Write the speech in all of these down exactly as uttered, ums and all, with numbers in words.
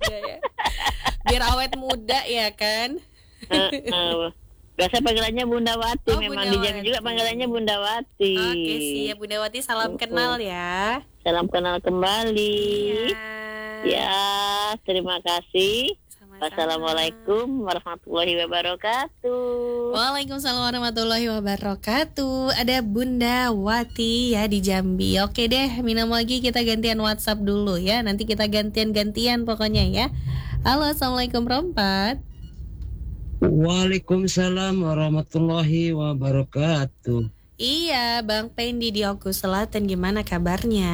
muda ya. Biar awet muda ya kan. Uh, uh, biasa panggilannya Bunda Wati, Oh, memang Bunda di Jambi Wati. juga panggilannya Bunda Wati. Oke siap Bunda Wati, salam kenal ya. Salam kenal kembali. Iya. Ya, terima kasih. Sama-sama. Wassalamualaikum warahmatullahi wabarakatuh. Waalaikumsalam warahmatullahi wabarakatuh. Ada Bunda Wati ya di Jambi. Oke deh, minum lagi, kita gantian WhatsApp dulu ya. Nanti kita gantian-gantian pokoknya ya. Halo, assalamualaikum Rompat. Waalaikumsalam warahmatullahi wabarakatuh. Iya, Bang Pendi di Oku Selatan, gimana kabarnya?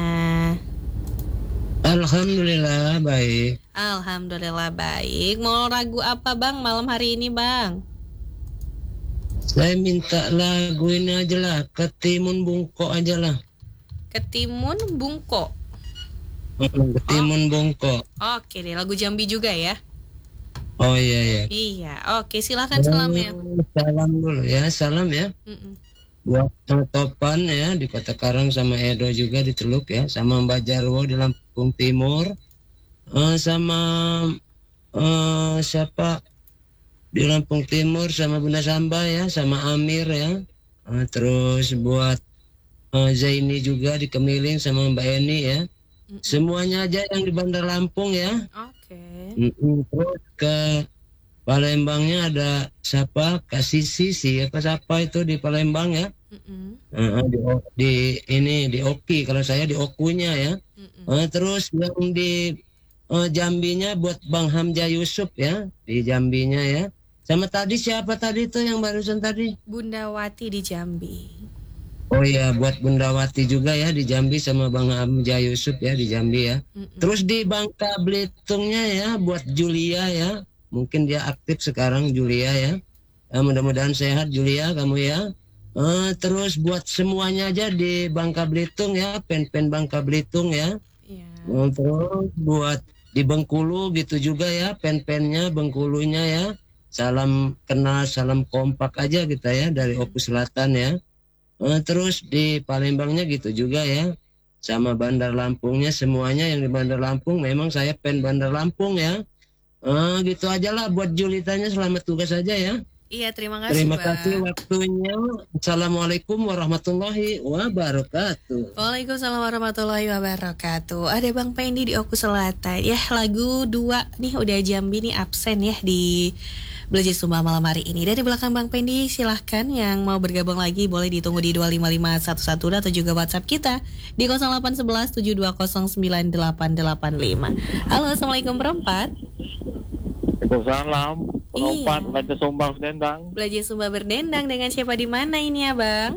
Alhamdulillah baik. Alhamdulillah baik. Mau lagu apa Bang malam hari ini Bang? Saya minta lagu ini aja lah, Ketimun Bungko aja lah. Ketimun Bungko. Ketimun Bungko. Oke deh, lagu Jambi juga ya? Oh iya iya. Iya, oke silahkan salam ya. Salam dulu ya, salam ya. Mm-mm. Buat Topan ya di Kota Karang sama Edo juga di Teluk ya, sama Mbak Jarwo di Lampung Timur, uh, sama uh, siapa di Lampung Timur, sama Bunda Samba ya, sama Amir ya, uh, terus buat uh, Zaini juga di Kemiling sama Mbak Eni ya, mm-mm. Semuanya aja yang di Bandar Lampung ya. Oke. Mm-mm. Terus ke Palembangnya ada siapa? Kasisi sih apa siapa itu di Palembang ya? Uh, di, di ini di Oki, kalau saya di Okunya ya. Uh, terus yang di uh, Jambinya buat Bang Hamzah Yusuf ya di Jambinya ya. Sama tadi siapa tadi itu yang barusan tadi? Bunda Wati di Jambi. Oh iya, buat Bunda Wati juga ya di Jambi sama Bang Hamzah Yusuf ya di Jambi ya. Mm-mm. Terus di Bangka Belitungnya ya buat Julia ya. Mungkin dia aktif sekarang Julia ya. Uh, mudah-mudahan sehat Julia kamu ya. Uh, terus buat semuanya aja di Bangka Belitung ya, pen-pen Bangka Belitung ya. Yeah. Uh, terus buat di Bengkulu gitu juga ya, pen-pennya Bengkulunya ya. Salam kenal, salam kompak aja kita ya dari Oku Selatan ya. Uh, terus di Palembangnya gitu juga ya. Sama Bandar Lampungnya, semuanya yang di Bandar Lampung memang saya pen Bandar Lampung ya. Uh, gitu aja lah buat Julitanya, selamat tugas aja ya. Iya, terima kasih Terima Bang. kasih waktunya. Assalamualaikum warahmatullahi wabarakatuh. Waalaikumsalam warahmatullahi wabarakatuh. Ada Bang Pendi di Oku Selatan. Ya, lagu dua nih udah Jambi nih absen ya di Belajar Sumba malam hari ini. Dari belakang Bang Pendi silahkan yang mau bergabung lagi boleh ditunggu di dua lima lima satu satu atau juga WhatsApp kita di nol delapan satu satu tujuh dua nol sembilan delapan delapan lima. Halo, assalamualaikum Perempat. Waalaikumsalam. Perempat Iya. Belajar Sumba Berdendang. Belajar Sumba Berdendang dengan siapa di mana ini ya Bang?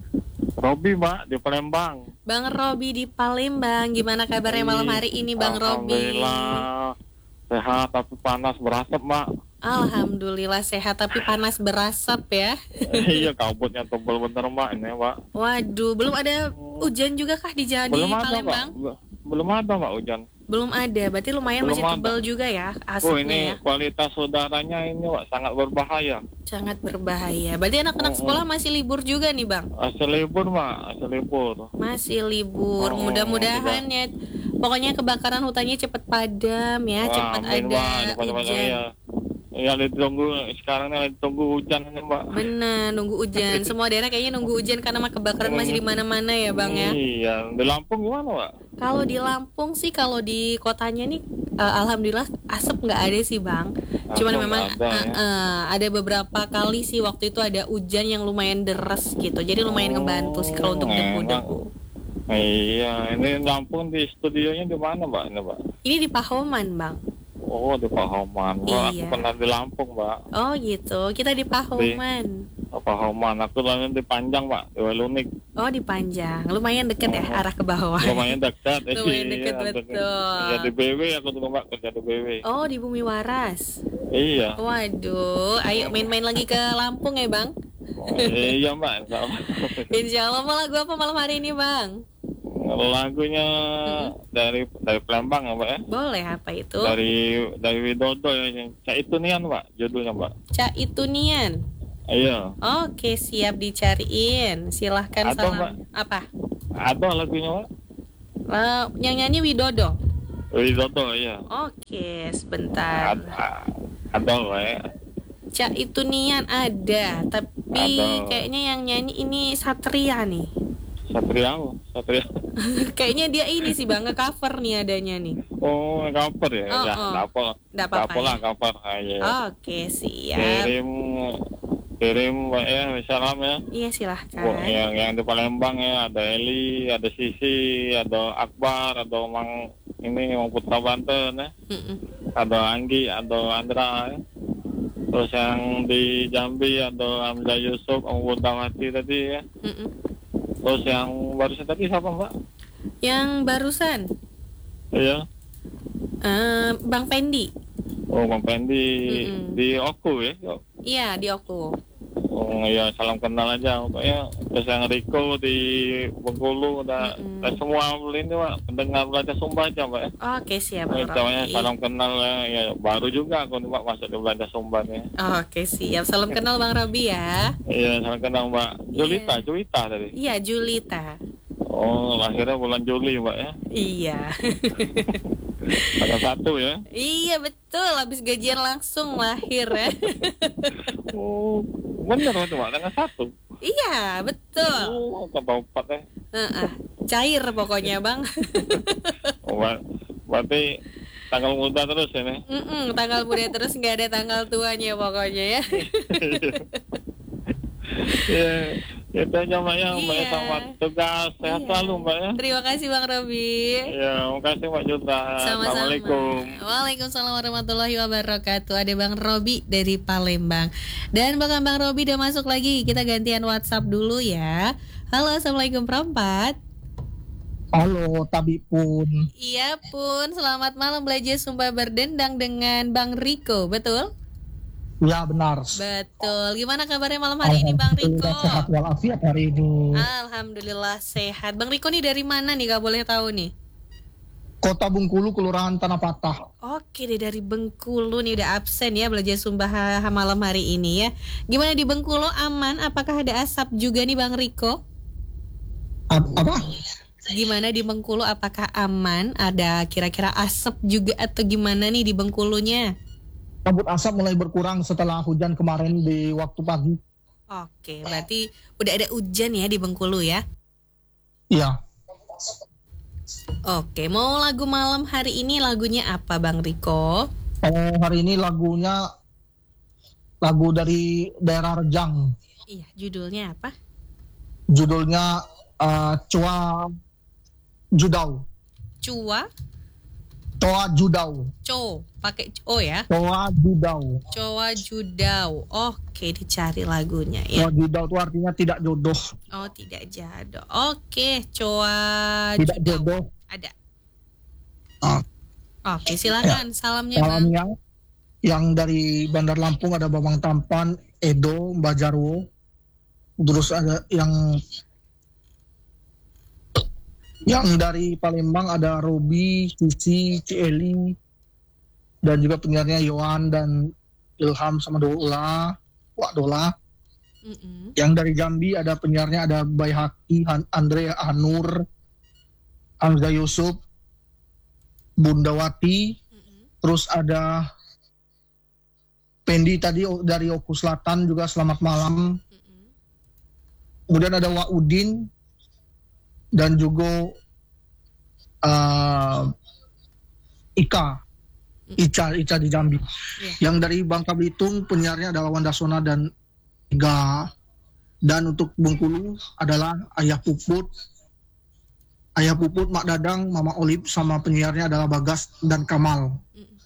Robi Mbak di Palembang. Bang Robi di Palembang. Gimana kabarnya malam hari ini Bang Robi? Alhamdulillah sehat tapi panas berasap Mbak. Alhamdulillah sehat tapi panas berasap ya. Iya, kabutnya tebal bener Mbak ini Mbak. Waduh, belum ada hujan juga kah di jalan di Belum ada Palembang? Mbak. Belum ada Mbak hujan. Belum ada, berarti lumayan Belum masih ada. tebal juga ya Oh asapnya ini ya. kualitas udaranya ini Mbak sangat berbahaya. Sangat berbahaya. Berarti anak-anak Oh, sekolah masih libur juga nih Bang? Asal libur Mbak, asal libur. Masih libur. Oh, Mudah-mudahan ya. Pokoknya kebakaran hutannya cepat padam ya, Wah, cepat amin, ada Mbak. Cepat-cepat, hujan. iya. Ya ditunggu sekarang nih ditunggu hujan ini Mbak. Benar, nunggu hujan. Semua daerah kayaknya nunggu hujan karena mah kebakaran masih di mana-mana ya Bang ya. Iya, di Lampung gimana Mbak? Kalau di Lampung sih, kalau di kotanya nih, uh, alhamdulillah asap nggak ada sih Bang. Cuman Asap memang nggak ada, uh, ya. uh, ada beberapa kali sih waktu itu ada hujan yang lumayan deras gitu. Jadi lumayan ngebantu sih kalau untuk debu-debu. Iya, ini Lampung di studionya di mana Mbak? Ini Mbak? Ini di Pahoman Bang. Oh di Pahoman. Mbak, Iya. aku pernah di Lampung Mbak. Oh gitu, kita di Pahoman. Oh, Pahoman. Aku lalu di Panjang Mbak, di Walunik. Oh di Panjang, lumayan deket ya Oh. arah ke bawah. Lumayan dekat. Lumayan dekat, Iya, betul. Iya di B W aku dulu Mbak, kerja di B W. Oh di Bumi Waras. Iya. Waduh, ayo main-main lagi ke Lampung ya Bang. Iya Mbak. Insya Allah. Insya Allah. Mau lagu apa malam hari ini Bang? Lagunya dari dari Palembang ya Mbak ya. Boleh, apa itu? Dari dari Widodo ya. Cak itu nian Mbak, judulnya Mbak. Cak itu nian. Iya. Oke, siap dicariin. Silahkan Ada, salam. Mbak. Apa? Ada lagunya Mbak. Uh, yang nyanyi Widodo. Widodo ya. Oke, sebentar. Ada, ada wae. Cak itu Nian ada, tapi Ada. kayaknya yang nyanyi ini Satria nih. Satria, Satria. Kayaknya dia ini sih bang, nge-cover nih adanya nih. Oh, cover ya. Oh, Ya, oh. dapol. Nggak apa-apa Dapol lah ya. cover aja. Oke, siap. Kirim kirim Mbak ya, salam ya. Iya Oh, silahkan. yang yang di Palembang ya, ada Eli, ada Sisi, ada Akbar, ada Mang ini Mang Putra Banten ya. Mm-mm. Ada Anggi, ada Andra ya. Terus yang di Jambi ada Hamzah Yusuf, Om Bundawati tadi ya. Mm-mm. Terus yang barusan tadi siapa Mbak? Yang barusan, Iya. eh, Bang Pendi. Oh, Bang Pendi Mm-mm. di Oku ya. Iya di Oku. Oh iya, salam kenal aja pokoknya. Terus yang Riko di Bengkulu, ada Mm-mm. ada semua ini Pak, pendengar Belanja Sumba aja Pak ya. Oke siap Oh, Bang namanya Robi. salam kenal ya. Ya baru juga aku nih Pak masuk di Belanja Sumba nih. Oke siap, salam kenal Bang Robi ya. Iya, salam kenal Mbak. Julita, Iya. Julita tadi. Iya Julita. Oh, lahirnya bulan Juli Mbak ya. Iya. Tanggal satu ya. Iya betul, habis gajian langsung lahir ya. Oh, bener itu Mbak, tanggal satu. Iya betul. Oh, tambah empat ya. Heeh. Cair pokoknya Bang. Oh, ber- berarti tanggal muda terus ya nih. Mm-mm, tanggal muda terus nggak ada tanggal tuanya pokoknya ya. Iya, itu aja Mbak ya, Mbak ya, Iya. selamat tugas, sehat Iya. selalu Mbak ya. Terima kasih Bang Robi. Ya, makasih Mbak Juta. Sama-sama. Assalamualaikum. Waalaikumsalam warahmatullahi wabarakatuh. Ada Bang Robi dari Palembang. Dan bahkan Bang Robi udah masuk lagi. Kita gantian WhatsApp dulu ya. Halo, assalamualaikum perempat. Halo, Tabi pun. Iya pun, selamat malam belajar Sumba Berdendang dengan Bang Riko, betul? Ya benar. Betul. Gimana kabarnya malam hari ini Bang Riko? Alhamdulillah sehat walafiat hari ini. Alhamdulillah sehat. Bang Riko nih dari mana nih, gak boleh tahu nih? Kota Bengkulu, Kelurahan Tanah Patah. Oke deh, dari Bengkulu nih udah absen ya belajar Sumba ha- ha- malam hari ini ya. Gimana di Bengkulu, aman? Apakah ada asap juga nih Bang Riko? A- apa? Gimana di Bengkulu, apakah aman? Ada kira-kira asap juga atau gimana nih di Bengkulunya? Kabut asap mulai berkurang setelah hujan kemarin di waktu pagi. Oke, berarti udah ada hujan ya di Bengkulu ya? Iya. Oke, mau lagu malam hari ini lagunya apa Bang Riko? Oh, hari ini lagunya lagu dari daerah Rejang. Iya, judulnya apa? Judulnya uh, Coa Judau. Cua, Coa Judau. co, pakai o ya? Coa Judau. Coa Judau. Oke, dicari lagunya ya. Coa Judau itu artinya tidak jodoh. Oh, tidak jado. Oke, Coa Tidak Judau. jodoh. Ada. Ah, Oke, silakan salamnya Bang. salamnya yang dari Bandar Lampung ada Bambang Tampan, Edo, Mbak Jarwo. Terus ada yang yang dari Palembang ada Robi, Cici, Cieli, dan juga penyiarnya Yohan dan Ilham sama Dola, Wak Dola. Mm-mm. Yang dari Jambi ada penyiarnya ada Bayhaki, Han- Andre Anur, Hamzah Yusuf, Bundawati, Mm-mm. terus ada Pendi tadi dari Oku Selatan juga selamat malam. Mm-mm. Kemudian ada Wak Udin dan juga uh, Ika, Ica, Ica di Jambi. Iya. Yang dari Bangka Belitung penyiarnya adalah Wanda Sona dan Iga. Dan untuk Bengkulu adalah Ayah Puput, Ayah Puput, Mak Dadang, Mama Olip, sama penyiarnya adalah Bagas dan Kamal. Mm-mm.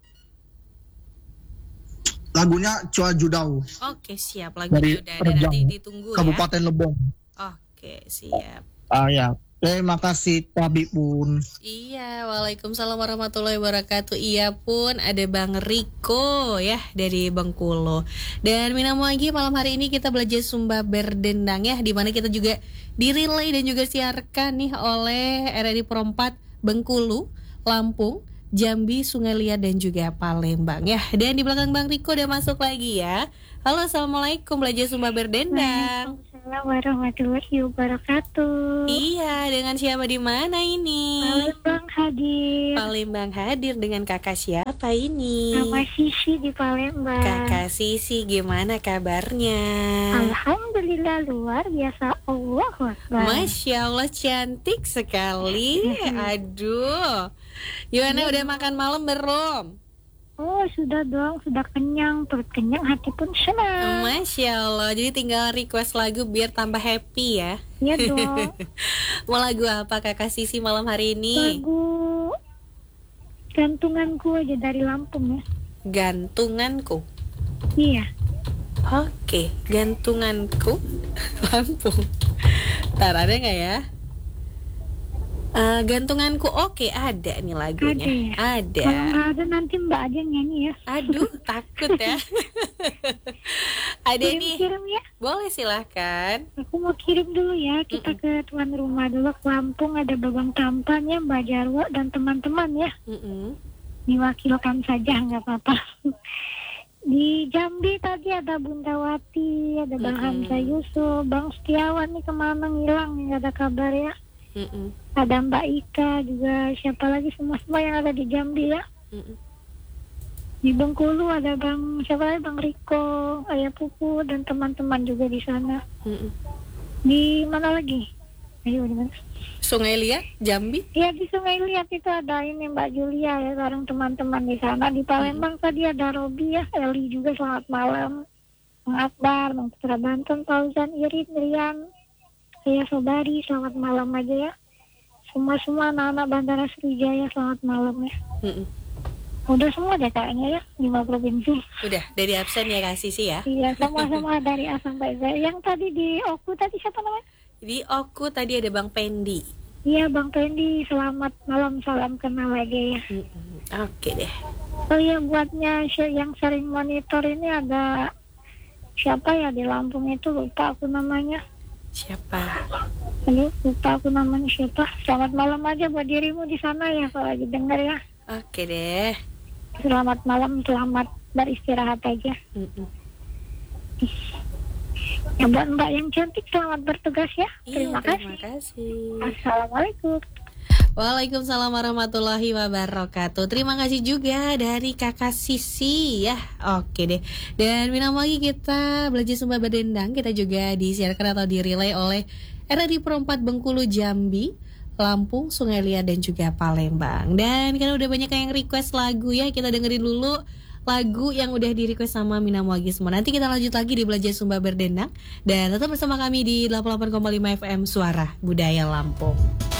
Lagunya Coa Judau Oke, siap. Lagunya dari udah ada, Rejang, nanti ditunggu ya. Kabupaten Lebong. Oke, siap. Ah ya, terima kasih Tabi pun. Iya, waalaikumsalam warahmatullahi wabarakatuh. Iya pun ada Bang Riko ya dari Bengkulu. Dan minamu lagi malam hari ini kita belajar Sumba Berdendang ya, di mana kita juga direlay dan juga siarkan nih oleh R R I Perempat Bengkulu, Lampung, Jambi, Sungai Liat dan juga Palembang ya. Dan di belakang Bang Riko udah masuk lagi ya. Halo, assalamualaikum belajar Sumba Berdendang. Waalaikumsalam warahmatullahi wabarakatuh. Iya, dengan siapa di mana ini? Palembang hadir. Palembang hadir dengan kakak siapa ini? Nama Sisi di Palembang. Kakak Sisi, gimana kabarnya? Alhamdulillah luar biasa. Allahu Akbar. Masya Allah, cantik sekali. Aduh, gimana udah makan malam belum? Oh sudah dong, sudah kenyang, perut kenyang, hati pun senang. Masya Allah, jadi tinggal request lagu biar tambah happy ya. Iya dong. Mau lagu apa kakak Sisi malam hari ini? Lagu gantunganku aja dari Lampung ya. Gantunganku. Iya. Oke, gantunganku Lampung. Ntar ada nggak ya? Uh, gantunganku oke, ada nih lagunya. Ada. Ada. Kalau nggak ada nanti Mbak aja nyanyi ya. Aduh, takut ya. Ada nih. Kirim ya. Boleh silahkan. Aku mau kirim dulu ya. Kita Mm-mm. ke tuan rumah dulu ke Lampung. Ada Babang Tampan ya, Mbak Jarwo dan teman-teman ya. Mm-mm. Diwakilkan saja nggak apa-apa. Di Jambi tadi ada Bunda Wati, ada Bang Mm-mm. Hamzah Yusuf, Bang Setiawan nih kemana ngilang, nggak ada kabar ya. Mm-mm. Ada Mbak Ika juga, siapa lagi semua-semua yang ada di Jambi ya. Mm-mm. Di Bengkulu ada Bang, siapa lagi, Bang Riko, Ayah Pupu, dan teman-teman juga di sana. Mm-mm. Di mana lagi? Ayo, di mana? Sungai Liat, Jambi. Ya di Sungai Liat itu ada ini Mbak Julia ya, bareng teman-teman di sana. Di Palembang tadi ada Robi ya, Eli juga, selamat malam. Bang Akbar, Bang Putra Banten, Fauzan, Irin, Rian, saya Sobari, selamat malam aja ya. Semua-semua anak-anak Bandara Sriwijaya, selamat malam ya. Mm-mm. Udah semua deh kayaknya ya, lima provinsi. Udah, dari absen ya Kak Sisi ya. Iya, sama-sama dari A sampai Z. Yang tadi di Oku tadi siapa namanya? Di Oku tadi ada Bang Pendi. Iya, Bang Pendi, selamat malam, salam kenal lagi ya. Mm-mm. Oke deh. Oh iya, buatnya sy- yang sering monitor ini ada siapa ya di Lampung itu, lupa aku namanya. Siapa? Aduh, lupa aku namanya siapa. Selamat malam aja buat dirimu di sana ya, kalau lagi denger ya. Oke deh. Selamat malam, selamat beristirahat aja. Mm-mm. Ya buat Mbak yang cantik, selamat bertugas ya. Iya, Terima kasih. terima kasih. Assalamualaikum. Waalaikumsalam warahmatullahi wabarakatuh. Terima kasih juga dari kakak Sisi ya. Oke deh. Dan minum lagi kita belajar Sumba Berdendang. Kita juga disiarkan atau direlay oleh R R I Perempat Bengkulu, Jambi, Lampung, Sungai Liat, dan juga Palembang. Dan karena udah banyak yang request lagu ya, kita dengerin dulu lagu yang udah di request sama Minam Wagi semua. Nanti kita lanjut lagi di Belajar Sumba Berdendang. Dan tetap bersama kami di delapan puluh delapan koma lima F M Suara Budaya Lampung.